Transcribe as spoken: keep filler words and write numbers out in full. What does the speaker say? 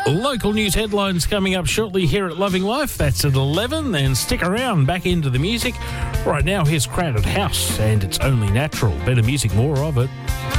Local news headlines coming up shortly here at Loving Life. That's at eleven. Then stick around, back into the music. Right now, here's Crowded House, and It's Only Natural. Better music, more of it.